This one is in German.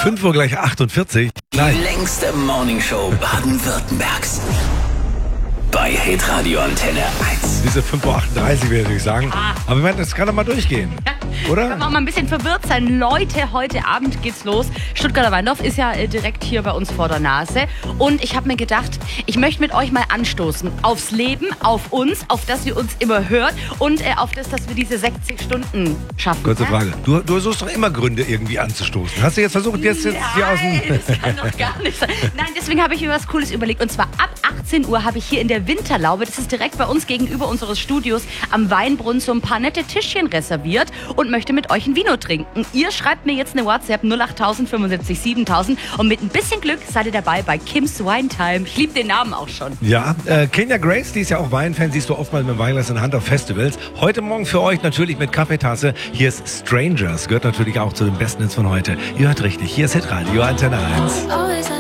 5 Uhr gleich 48. Nein. Die längste Morningshow Baden-Württembergs. Bei Hitradio Antenne 1. Diese 5.38 Uhr würde ich sagen. Aber ich meine, das kann doch mal durchgehen. Oder? Kann man auch mal ein bisschen verwirrt sein. Leute, heute Abend geht's los. Stuttgarter Weindorf ist ja direkt hier bei uns vor der Nase. Und ich habe mir gedacht, ich möchte mit euch mal anstoßen. Aufs Leben, auf uns, auf das ihr uns immer hört und auf das, dass wir diese 60 Stunden schaffen. Kurze Frage. Du suchst doch immer Gründe, irgendwie anzustoßen. Hast du jetzt versucht, jetzt hier aus dem... Das kann doch gar nicht sein. Nein, deswegen habe ich mir was Cooles überlegt. Und zwar ab 18 Uhr habe ich hier in der Winterlaube, das ist direkt bei uns gegenüber unseres Studios am Weinbrunnen, so ein paar nette Tischchen reserviert und möchte mit euch ein Vino trinken. Ihr schreibt mir jetzt eine WhatsApp 08000 75 7000 und mit ein bisschen Glück seid ihr dabei bei Kim's Wine Time. Ich liebe den Namen auch schon. Ja, Kenya Grace, die ist ja auch Weinfan, siehst du oftmals mit dem Weinglas in der Hand auf Festivals. Heute Morgen für euch natürlich mit Kaffeetasse. Hier ist Strangers, gehört natürlich auch zu den besten Hits von heute. Ihr hört richtig, hier ist Hitradio Antenne 1.